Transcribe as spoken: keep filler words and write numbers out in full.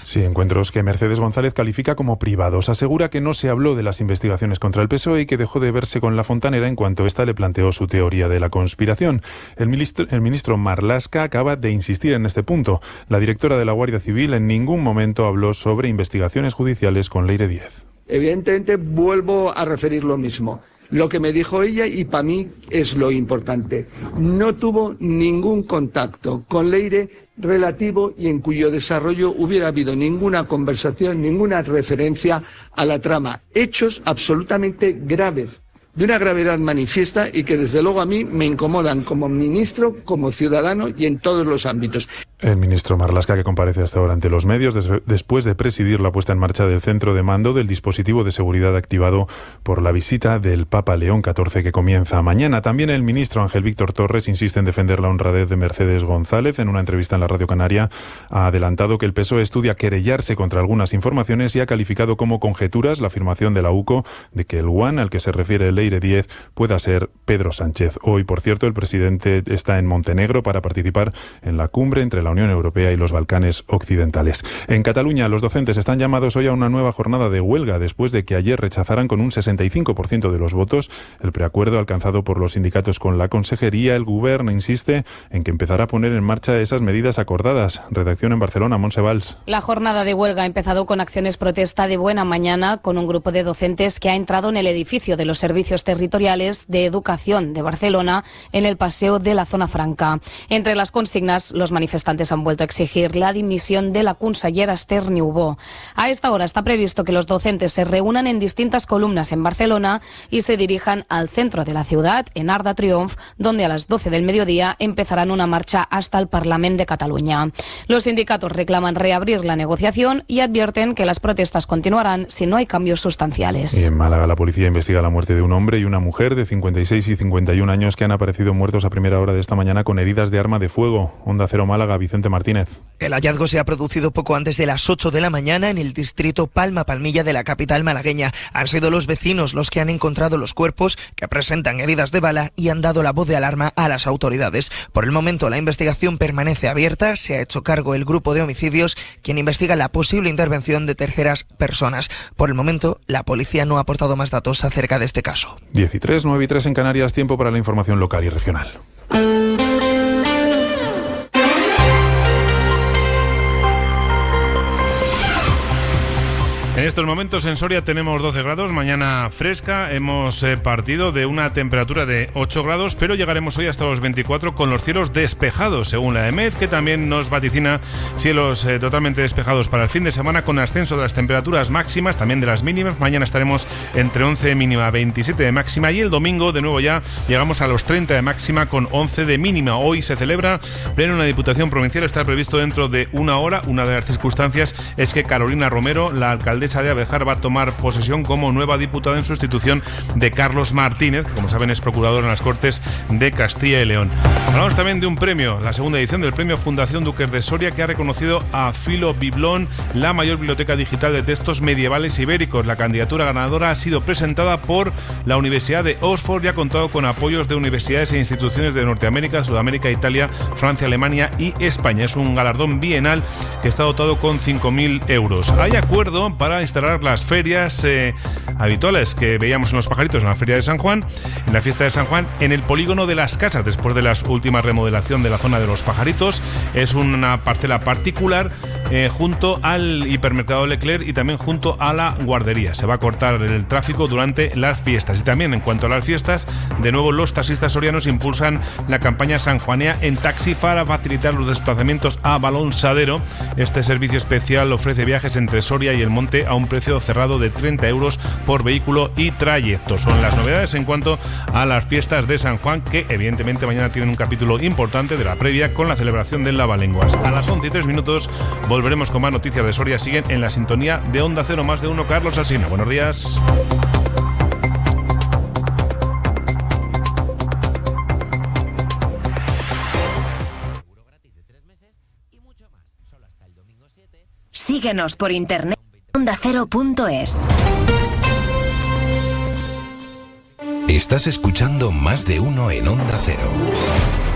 Sí, encuentros que Mercedes González califica como privados. Asegura que no se habló de las investigaciones contra el P S O E y que dejó de verse con la fontanera en cuanto ésta le planteó su teoría de la conspiración. El ministro, el ministro Marlaska acaba de insistir en este punto. La directora de la Guardia Civil en ningún momento habló sobre investigaciones judiciales con Leire Díez. Evidentemente vuelvo a referir lo mismo. Lo que me dijo ella, y para mí es lo importante, no tuvo ningún contacto con Leire relativo y en cuyo desarrollo hubiera habido ninguna conversación, ninguna referencia a la trama. Hechos absolutamente graves, de una gravedad manifiesta y que desde luego a mí me incomodan como ministro, como ciudadano y en todos los ámbitos. El ministro Marlaska, que comparece hasta ahora ante los medios des- después de presidir la puesta en marcha del centro de mando del dispositivo de seguridad activado por la visita del Papa León catorce que comienza mañana. También el ministro Ángel Víctor Torres insiste en defender la honradez de Mercedes González. En una entrevista en la Radio Canaria ha adelantado que el P S O E estudia querellarse contra algunas informaciones y ha calificado como conjeturas la afirmación de la U C O de que el guan al que se refiere Leire Díez pueda ser Pedro Sánchez. Hoy, por cierto, el presidente está en Montenegro para participar en la cumbre entre la Unión Europea y los Balcanes occidentales. En Cataluña, los docentes están llamados hoy a una nueva jornada de huelga después de que ayer rechazaran con un sesenta y cinco por ciento de los votos el preacuerdo alcanzado por los sindicatos con la Consejería. El Gobierno insiste en que empezará a poner en marcha esas medidas acordadas. Redacción en Barcelona, Montse Valls. La jornada de huelga ha empezado con acciones protesta de buena mañana con un grupo de docentes que ha entrado en el edificio de los servicios territoriales de educación de Barcelona en el paseo de la Zona Franca. Entre las consignas, los manifestantes han vuelto a exigir la dimisión de la consellera Esther Niubó. A esta hora está previsto que los docentes se reúnan en distintas columnas en Barcelona y se dirijan al centro de la ciudad, en Arc de Triomf, donde a las doce del mediodía empezarán una marcha hasta el Parlament de Cataluña. Los sindicatos reclaman reabrir la negociación y advierten que las protestas continuarán si no hay cambios sustanciales. Y en Málaga, la policía investiga la muerte de un hombre y una mujer de cincuenta y seis y cincuenta y un años que han aparecido muertos a primera hora de esta mañana con heridas de arma de fuego. Onda Cero Málaga, Vicente Martínez. El hallazgo se ha producido poco antes de las ocho de la mañana en el distrito Palma-Palmilla de la capital malagueña. Han sido los vecinos los que han encontrado los cuerpos, que presentan heridas de bala, y han dado la voz de alarma a las autoridades. Por el momento, la investigación permanece abierta. Se ha hecho cargo el grupo de homicidios, quien investiga la posible intervención de terceras personas. Por el momento, la policía no ha aportado más datos acerca de este caso. diez y tres, nueve y tres en Canarias, tiempo para la información local y regional. En estos momentos en Soria tenemos doce grados, mañana fresca, hemos eh, partido de una temperatura de ocho grados, pero llegaremos hoy hasta los veinticuatro con los cielos despejados, según la EMET, que también nos vaticina cielos eh, totalmente despejados para el fin de semana, con ascenso de las temperaturas máximas, también de las mínimas. Mañana estaremos entre once de mínima, veintisiete de máxima, y el domingo de nuevo ya llegamos a los treinta de máxima con once de mínima. Hoy se celebra pleno en la Diputación Provincial, está previsto dentro de una hora. Una de las circunstancias es que Carolina Romero, la alcaldesa de Abejar, va a tomar posesión como nueva diputada en sustitución de Carlos Martínez, que como saben es procurador en las Cortes de Castilla y León. Hablamos también de un premio, la segunda edición del premio Fundación Duques de Soria, que ha reconocido a Filo Biblón, la mayor biblioteca digital de textos medievales ibéricos. La candidatura ganadora ha sido presentada por la Universidad de Oxford y ha contado con apoyos de universidades e instituciones de Norteamérica, Sudamérica, Italia, Francia, Alemania y España. Es un galardón bienal que está dotado con cinco mil euros. Hay acuerdo para instalar las ferias eh, habituales que veíamos en Los Pajaritos, en la Feria de San Juan, en la fiesta de San Juan, en el polígono de las Casas, después de las últimas remodelación de la zona de Los Pajaritos. Es una parcela particular eh, junto al hipermercado Leclerc y también junto a la guardería. Se va a cortar el tráfico durante las fiestas. Y también, en cuanto a las fiestas, de nuevo los taxistas sorianos impulsan la campaña Sanjuanea en taxi para facilitar los desplazamientos a Balonsadero. Este servicio especial ofrece viajes entre Soria y el Monte a un precio cerrado de treinta euros por vehículo y trayecto. Son las novedades en cuanto a las fiestas de San Juan, que evidentemente mañana tienen un capítulo importante de la previa con la celebración del Lavalenguas. A las once y tres minutos volveremos con más noticias de Soria. Siguen en la sintonía de Onda Cero Más de Uno. Carlos Alsina, buenos días. Síguenos por internet onda cero punto es. Estás escuchando Más de Uno en Onda Cero.